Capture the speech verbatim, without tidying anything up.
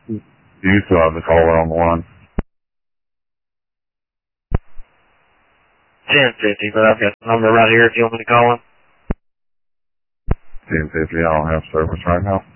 You still have the caller on the line. ten fifty, but I've got the number right here if you want me to call him. ten fifty, I don't have service right now.